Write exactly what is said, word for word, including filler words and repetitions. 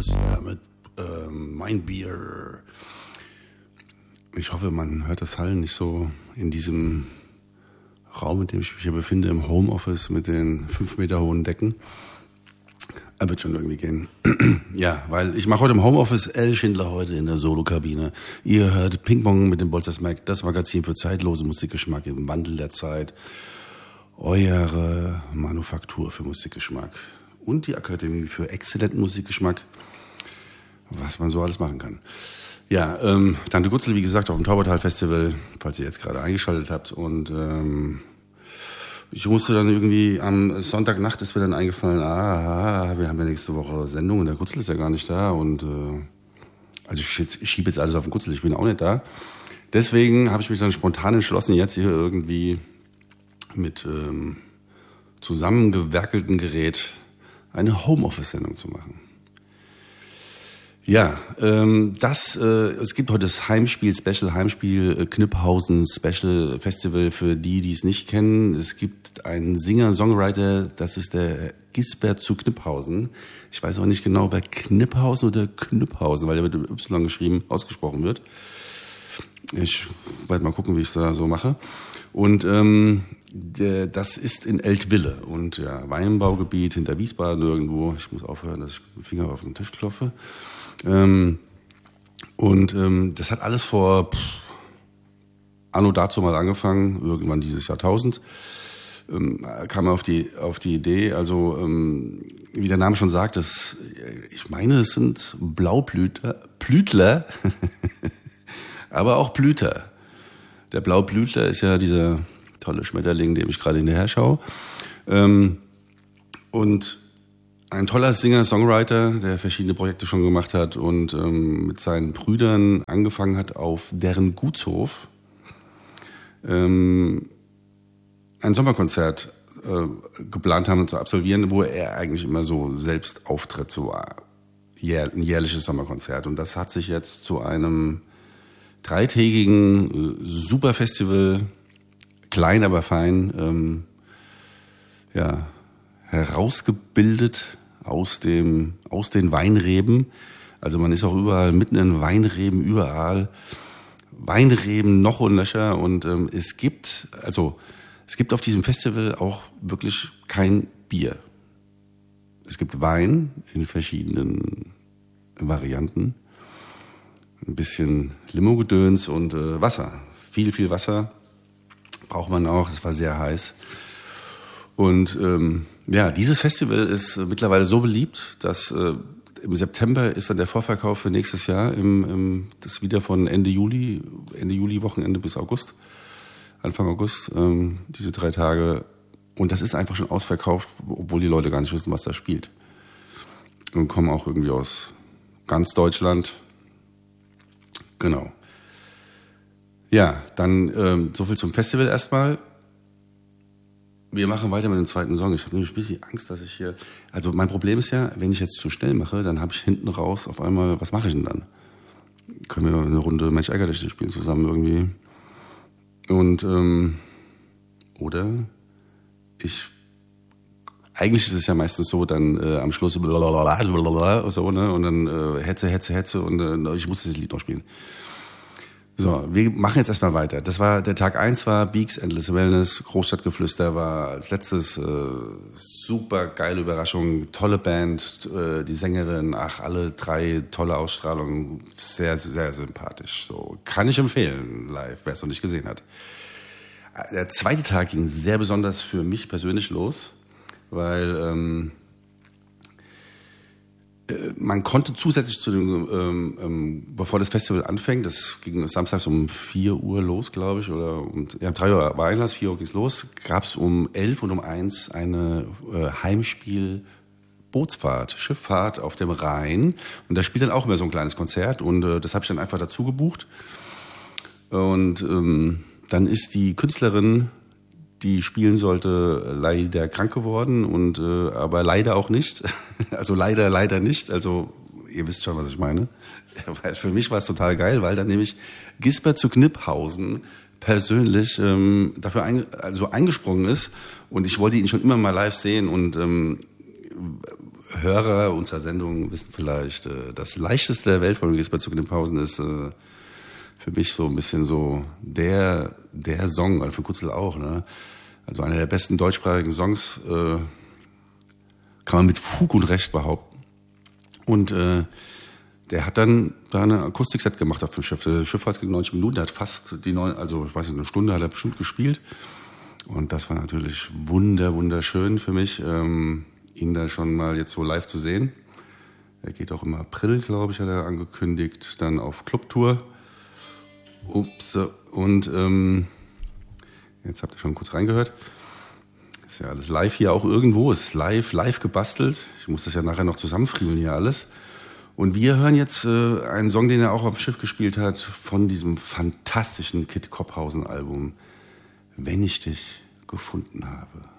Blues da mit ähm, Mein Bier. Ich hoffe, man hört das Hallen nicht so in diesem Raum, in dem ich mich hier befinde, im Homeoffice mit den fünf Meter hohen Decken. Er wird schon irgendwie gehen. Ja, weil ich mache heute im Homeoffice El Schindler heute in der Solokabine. Ihr hört Ping-Pong mit dem Bolzers Mac, das Magazin für zeitlose Musikgeschmack im Wandel der Zeit. Eure Manufaktur für Musikgeschmack. Und die Akademie für exzellenten Musikgeschmack, was man so alles machen kann. Ja, ähm, Tante Gutzel, wie gesagt, auf dem Taubertal Festival, falls ihr jetzt gerade eingeschaltet habt. Und ähm, ich musste dann irgendwie am Sonntagnacht ist mir dann eingefallen, ah, wir haben ja nächste Woche Sendung und der Gutzel ist ja gar nicht da. Und äh, also ich, jetzt, ich schiebe jetzt alles auf den Gutzel, ich bin auch nicht da. Deswegen habe ich mich dann spontan entschlossen, jetzt hier irgendwie mit ähm, zusammengewerkeltem Gerät eine Homeoffice-Sendung zu machen. Ja, ähm, das, äh, es gibt heute das Heimspiel-Special, Heimspiel äh, Kniphausen-Special Festival für die, die es nicht kennen. Es gibt einen Singer-Songwriter, das ist der Gisbert zu Kniphausen. Ich weiß auch nicht genau, ob er Kniphausen oder Kniphausen, weil der mit Y geschrieben, ausgesprochen wird. Ich werde mal gucken, wie ich es da so mache. Und ähm, der, das ist in Eltville und ja, Weinbaugebiet hinter Wiesbaden irgendwo. Ich muss aufhören, dass ich mit dem Finger auf den Tisch klopfe. Ähm, und ähm, das hat alles vor pff, anno dazu mal angefangen, irgendwann dieses Jahrtausend. Ähm, kam auf die auf die Idee, also ähm, wie der Name schon sagt, das, ich meine, es sind Blaublütler, Blütler, aber auch Blüter. Der Blaublütler ist ja dieser tolle Schmetterling, dem ich gerade hinterher schaue. Ähm, und ein toller Singer-Songwriter, der verschiedene Projekte schon gemacht hat und ähm, mit seinen Brüdern angefangen hat, auf deren Gutshof ähm, ein Sommerkonzert äh, geplant haben zu absolvieren, wo er eigentlich immer so selbst auftritt, so jähr, ein jährliches Sommerkonzert. Und das hat sich jetzt zu einem dreitägigen äh, Superfestival, klein aber fein, ähm, ja, herausgebildet aus dem, aus den Weinreben. Also man ist auch überall, mitten in Weinreben, überall. Weinreben noch und nöcher. Und ähm, es gibt, also es gibt auf diesem Festival auch wirklich kein Bier. Es gibt Wein in verschiedenen Varianten. Ein bisschen Limo-Gedöns und äh, Wasser. Viel, viel Wasser braucht man auch. Es war sehr heiß. Und ähm, ja, dieses Festival ist äh, mittlerweile so beliebt, dass äh, im September ist dann der Vorverkauf für nächstes Jahr. Im, im, das ist wieder von Ende Juli, Ende Juli, Wochenende bis August, Anfang August, ähm, diese drei Tage. Und das ist einfach schon ausverkauft, obwohl die Leute gar nicht wissen, was da spielt. Und kommen auch irgendwie aus ganz Deutschland. Genau. Ja, dann ähm, so viel zum Festival erstmal. Wir machen weiter mit dem zweiten Song. Ich habe nämlich ein bisschen Angst, dass ich hier... Also mein Problem ist ja, wenn ich jetzt zu schnell mache, dann habe ich hinten raus auf einmal... Was mache ich denn dann? Können wir eine Runde Mensch ärgere dich spielen zusammen irgendwie? Und, ähm... Oder ich... Eigentlich ist es ja meistens so, dann äh, am Schluss... Blablabla, so, ne? Und dann äh, Hetze, Hetze, Hetze und äh, ich muss das Lied noch spielen. So, wir machen jetzt erstmal weiter. Das war, der Tag eins war Beaks Endless Wellness, Großstadtgeflüster war als letztes, äh, super geile Überraschung, tolle Band, äh, die Sängerin, ach, alle drei tolle Ausstrahlungen, sehr, sehr sympathisch. So, kann ich empfehlen, live, wer es noch nicht gesehen hat. Der zweite Tag ging sehr besonders für mich persönlich los, weil, ähm, man konnte zusätzlich zu dem, ähm, ähm, bevor das Festival anfängt, das ging samstags um vier Uhr los, glaube ich, oder um, ja, drei Uhr war Einlass, vier Uhr ging's los, gab es um elf und um eins eine äh, Heimspiel-Bootsfahrt, Schifffahrt auf dem Rhein. Und da spielt dann auch immer so ein kleines Konzert und äh, das habe ich dann einfach dazu gebucht. Und ähm, dann ist die Künstlerin, die spielen sollte, leider krank geworden und äh, aber leider auch nicht. Also leider, leider nicht. Also ihr wisst schon, was ich meine. Weil für mich war es total geil, weil dann nämlich Gisbert zu Kniphausen persönlich ähm, dafür ein, also eingesprungen ist und ich wollte ihn schon immer mal live sehen und ähm, Hörer unserer Sendung wissen vielleicht, äh, das leichteste der Welt von Regis bei Zug in den Pausen ist äh, für mich so ein bisschen so der der Song, also für Kutzel auch, ne? Also einer der besten deutschsprachigen Songs, äh, kann man mit Fug und Recht behaupten. Und äh, der hat dann da eine Akustikset gemacht auf dem Schiff. Das Schiff ging neunzig Minuten, der hat fast die neun, also ich weiß nicht, eine Stunde hat er bestimmt gespielt. Und das war natürlich wunder, wunderschön für mich, ähm, ihn da schon mal jetzt so live zu sehen. Er geht auch im April, glaube ich, hat er angekündigt, dann auf Clubtour. Ups, und ähm, jetzt habt ihr schon kurz reingehört. Ist ja alles live hier auch irgendwo, ist live, live gebastelt. Ich muss das ja nachher noch zusammenfriemeln hier alles. Und wir hören jetzt äh, einen Song, den er auch auf dem Schiff gespielt hat, von diesem fantastischen Kit Kopphausen Album, Wenn ich dich gefunden habe.